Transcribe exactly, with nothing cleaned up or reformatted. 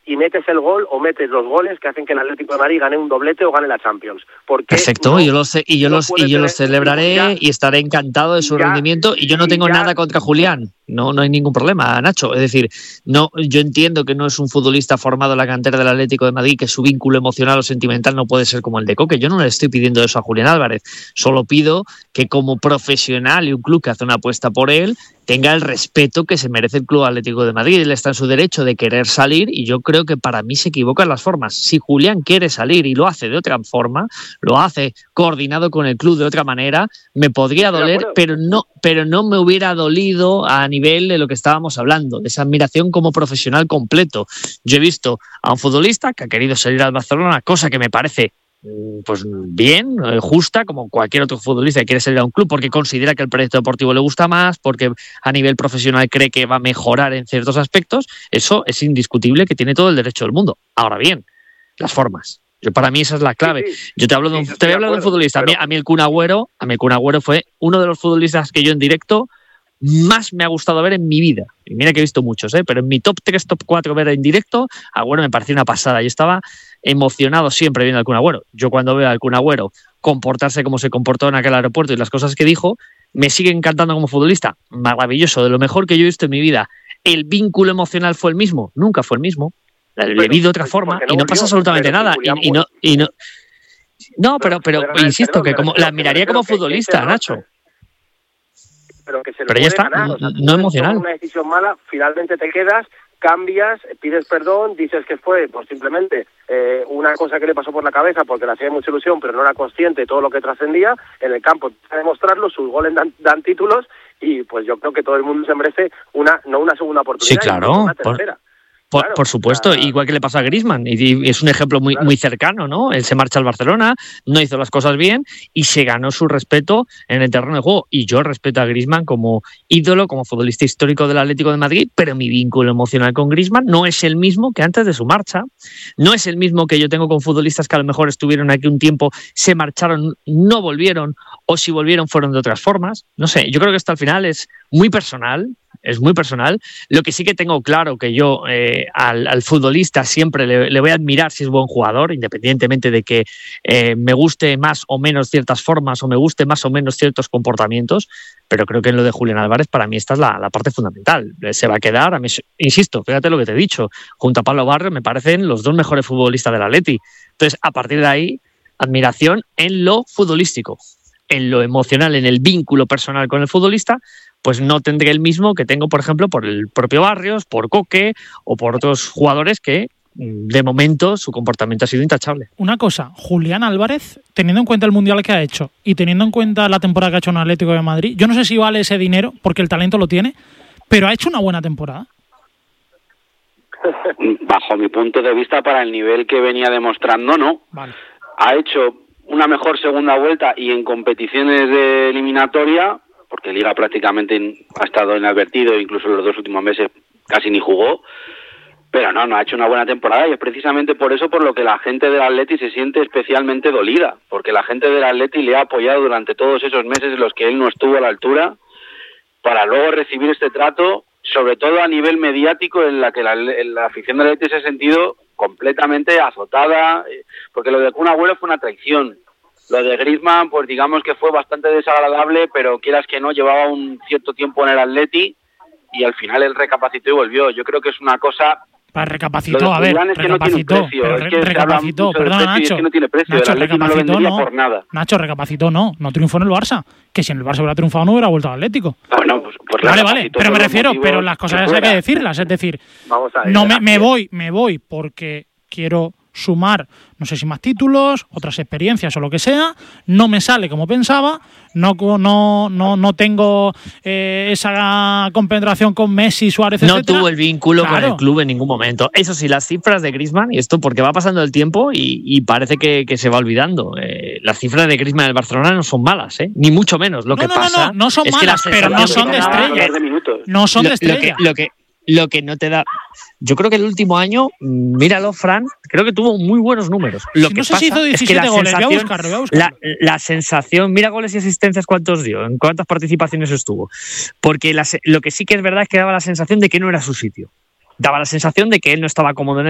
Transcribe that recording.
y metes el gol o metes los goles que hacen que el Atlético de Madrid gane un doblete o gane la Champions. Perfecto, no, yo lo sé, y yo, no los, y yo lo celebraré ya, y estaré encantado de su ya, rendimiento, y yo no tengo ya, nada contra Julián, no, no hay ningún problema, Nacho. Es decir, no, yo entiendo que no es un futbolista formado en la cantera del Atlético de Madrid, que su vínculo emocional o sentimental no puede ser como el de Coque. Yo no le estoy pidiendo eso a Julián Álvarez, solo pido que como profesional y un club que hace una apuesta por él, tenga el respeto que se merece el Club Atlético de Madrid. Él está en su derecho de querer salir, y yo creo que para mí se equivocan las formas. Si Julián quiere salir y lo hace de otra forma, lo hace coordinado con el club de otra manera, me podría doler, pero no, pero no me hubiera dolido a nivel de lo que estábamos hablando, de esa admiración como profesional completo. Yo he visto a un futbolista que ha querido salir al Barcelona, cosa que me parece pues bien, justa, como cualquier otro futbolista que quiere salir a un club porque considera que el proyecto deportivo le gusta más, porque a nivel profesional cree que va a mejorar en ciertos aspectos. Eso es indiscutible, que tiene todo el derecho del mundo. Ahora bien, las formas. Yo, para mí esa es la clave. Sí, sí. Yo te hablo de un, sí, te voy a hablar de un futbolista. Pero... A mí, a mí el Kun Agüero, a mí el Kun Agüero fue uno de los futbolistas que yo en directo más me ha gustado ver en mi vida. Y mira que he visto muchos, ¿eh? Pero en mi top tres, top cuatro ver en directo, Agüero me pareció una pasada. Yo estaba emocionado siempre viendo al Kun Agüero. Yo cuando veo al Kun Agüero comportarse como se comportó en aquel aeropuerto y las cosas que dijo, me sigue encantando como futbolista. Maravilloso, de lo mejor que yo he visto en mi vida. ¿El vínculo emocional fue el mismo? Nunca fue el mismo. Le vi de otra forma no y no pasa absolutamente nada. Y, y no, y no, no, pero, pero, pero insisto, que como la admiraría como futbolista, Nacho. Pero que se lo pero ya está, ganar. O sea, no emocional. Una decisión mala, finalmente te quedas, cambias, pides perdón, dices que fue pues simplemente eh, una cosa que le pasó por la cabeza porque le hacía mucha ilusión, pero no era consciente de todo lo que trascendía. En el campo a demostrarlo, sus goles dan, dan títulos, y pues yo creo que todo el mundo se merece una, no una segunda oportunidad, sí, claro, una tercera. Por... Por, Claro, por supuesto, claro. Igual que le pasó a Griezmann, y, y es un ejemplo muy, claro. muy cercano, ¿no? Él se marcha al Barcelona, no hizo las cosas bien y se ganó su respeto en el terreno de juego. Y yo respeto a Griezmann como ídolo, como futbolista histórico del Atlético de Madrid, pero mi vínculo emocional con Griezmann no es el mismo que antes de su marcha. No es el mismo que yo tengo con futbolistas que a lo mejor estuvieron aquí un tiempo, se marcharon, no volvieron, o si volvieron fueron de otras formas. No sé, yo creo que esto al final es muy personal. Es muy personal. Lo que sí que tengo claro que yo eh, al, al futbolista siempre le, le voy a admirar si es buen jugador, independientemente de que eh, me guste más o menos ciertas formas o me guste más o menos ciertos comportamientos, pero creo que en lo de Julián Álvarez para mí esta es la, la parte fundamental. Se va a quedar, a mí, insisto, fíjate lo que te he dicho, junto a Pablo Barrios me parecen los dos mejores futbolistas del Atleti. Entonces, a partir de ahí, admiración en lo futbolístico, en lo emocional, en el vínculo personal con el futbolista, pues no tendré el mismo que tengo, por ejemplo, por el propio Barrios, por Coque o por otros jugadores que, de momento, su comportamiento ha sido intachable. Una cosa, Julián Álvarez, teniendo en cuenta el Mundial que ha hecho y teniendo en cuenta la temporada que ha hecho en Atlético de Madrid, yo no sé si vale ese dinero, porque el talento lo tiene, pero ha hecho una buena temporada. Bajo mi punto de vista, para el nivel que venía demostrando, no. Vale. Ha hecho una mejor segunda vuelta y en competiciones de eliminatoria, porque Liga prácticamente ha estado inadvertido, incluso los dos últimos meses casi ni jugó, pero no, no ha hecho una buena temporada, y es precisamente por eso por lo que la gente del Atleti se siente especialmente dolida, porque la gente del Atleti le ha apoyado durante todos esos meses en los que él no estuvo a la altura, para luego recibir este trato, sobre todo a nivel mediático, en la que la, la afición del Atleti se ha sentido completamente azotada, porque lo de Kun Agüero fue una traición. Lo de Griezmann, pues digamos que fue bastante desagradable, pero quieras que no, llevaba un cierto tiempo en el Atleti y al final él recapacitó y volvió. Yo creo que es una cosa... Para recapacitó, a ver, es que recapacitó, no tiene precio. Es que recapacitó, perdona Nacho, es que no tiene precio. Nacho, el Atleti no lo vendería no, por nada. Nacho, recapacitó, no, no triunfó en el Barça, que si en el Barça hubiera triunfado no hubiera vuelto al Atlético. Bueno, pues, pues vale, vale, pero me refiero, pero las cosas hay que decirlas, es decir, Vamos a ver, no me, me voy, me voy porque quiero sumar, no sé si más títulos, otras experiencias o lo que sea, no me sale como pensaba, no no no, no tengo eh, esa compenetración con Messi, Suárez, no etcétera. Tuvo el vínculo claro. con el club en ningún momento. Eso sí, las cifras de Griezmann, y esto porque va pasando el tiempo y, y parece que, que se va olvidando, eh, las cifras de Griezmann en el Barcelona no son malas, ¿eh? Ni mucho menos. Lo no, que no, pasa no, no, no son es malas, que pero no son de estrella. No son de estrella. Lo que, lo que, lo que no te da... Yo creo que el último año, míralo, Fran, creo que tuvo muy buenos números. Lo si que no sé pasa si hizo diecisiete es que la goles, voy a sensación, buscarlo, voy a buscarlo. La, la sensación, mira goles y asistencias cuántos dio, en cuántas participaciones estuvo. Porque la, lo que sí que es verdad es que daba la sensación de que no era su sitio. Daba la sensación de que él no estaba cómodo en el